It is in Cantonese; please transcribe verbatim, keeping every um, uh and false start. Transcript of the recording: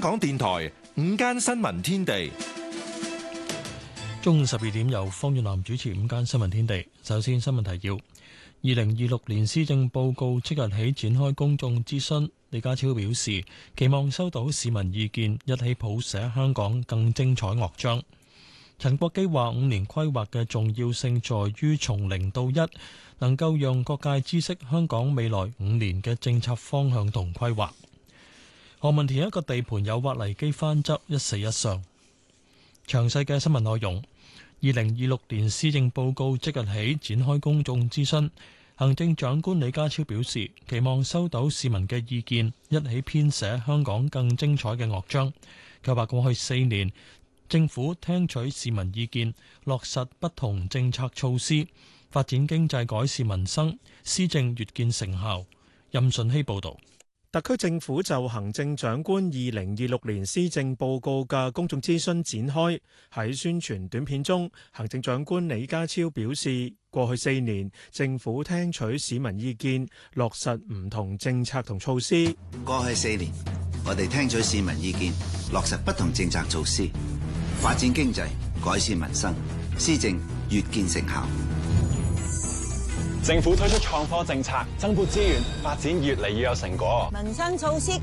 港電台午間新聞天地， 中午十二點由方遠南主持午間新聞天地。首先新聞提要：二零二六年施政報告即日起展開公眾諮詢。李家超表示，期望收到市民意見，一起譜寫香港更精彩樂章。陳國基話，五年規劃嘅重要性在於從零到一，能夠讓各界知悉香港未來五年嘅政策方向同規劃。何文田一個地盤有挖泥機翻側，一死一傷。詳細嘅新聞內容。二零二六年施政報告即日起展開公眾諮詢。行政長官李家超表示，期望收到市民嘅意見，一起編寫香港更精彩嘅樂章。佢話過去四年，政府聽取市民意見，落實不同政策措施，發展經濟，改善民生，施政越見成效。任順希報導。 特區政府就行政長官二零二六年施政報告嘅公眾諮詢展開。喺宣傳短片中，行政長官李家超表示，過去四年政府聽取市民意見，落實唔同政策同措施。 過去四年，我哋聽取市民意見，落實不同政策措施，發展經濟，改善民生，施政越見成效。 政府推出創科政策，增撥資源，發展越嚟越有成果。 民生措施